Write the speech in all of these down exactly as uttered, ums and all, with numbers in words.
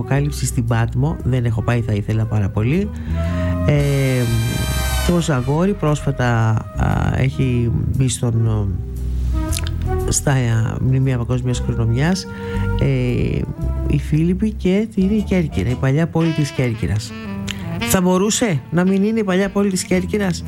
αποκάλυψη στην Πάτμο. Δεν έχω πάει, θα ήθελα πάρα πολύ. ε, Το Ζαγόρι πρόσφατα α, έχει μπει στον, στα μνημεία παγκόσμιας κληρονομιάς. ε, η Φίλιππη και είναι η Κέρκυρα, η παλιά πόλη της Κέρκυρας. Θα μπορούσε να μην είναι η παλιά πόλη της Κέρκυρας?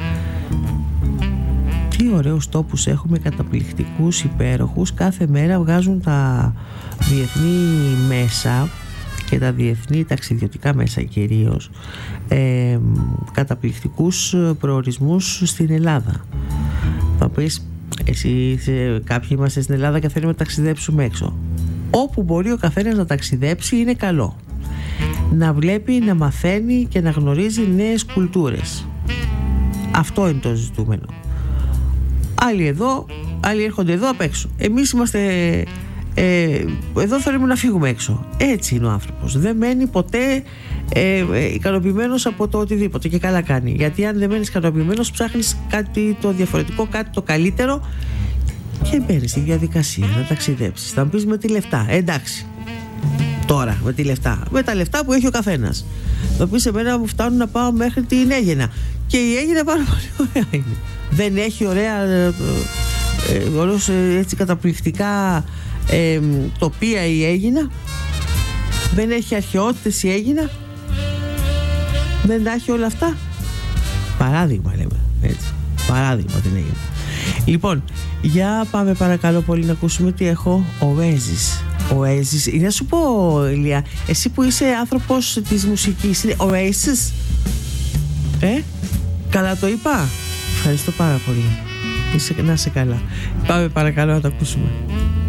Τι ωραίους τόπους έχουμε, καταπληκτικούς, υπέροχους. Κάθε μέρα βγάζουν τα διεθνή μέσα και τα διεθνή ταξιδιωτικά μέσα κυρίως ε, καταπληκτικούς προορισμούς στην Ελλάδα. Θα πεις εσύ, κάποιοι είμαστε στην Ελλάδα και θέλουμε να ταξιδέψουμε έξω. Όπου μπορεί ο καθένας να ταξιδέψει είναι καλό. Να βλέπει, να μαθαίνει και να γνωρίζει νέες κουλτούρες. Αυτό είναι το ζητούμενο. Άλλοι εδώ, άλλοι έρχονται εδώ απ' έξω. Εμείς είμαστε ε, εδώ, θέλουμε να φύγουμε έξω. Έτσι είναι ο άνθρωπος. Δεν μένει ποτέ ε, ε, ικανοποιημένος από το οτιδήποτε, και καλά κάνει. Γιατί αν δεν μένεις ικανοποιημένος, ψάχνεις κάτι το διαφορετικό, κάτι το καλύτερο, και μπαίνεις στη διαδικασία να ταξιδέψεις. Θα μου πεις με τι λεφτά? Ε, εντάξει. Τώρα με τι λεφτά? Με τα λεφτά που έχει ο καθένας. Θα πεις εμένα μου φτάνουν να πάω μέχρι την Αίγινα. Και η Αίγινα πάρα πολύ ωραία είναι. Δεν έχει ωραία ε, ε, ωραίος, ε, έτσι καταπληκτικά ε, τοπία η Αίγινα? Δεν έχει αρχαιότητες η Αίγινα? Δεν τα έχει όλα αυτά? Παράδειγμα λέμε, έτσι. Παράδειγμα την Αίγινα. Λοιπόν, για πάμε παρακαλώ πολύ να ακούσουμε τι έχω. Oasis. Oasis. Να σου πω, Ηλία, εσύ που είσαι άνθρωπος της μουσικής, είναι Oasis? Ε, καλά το είπα? Ευχαριστώ πάρα πολύ. Είσαι, να είσαι καλά. Πάμε παρακαλώ να το ακούσουμε.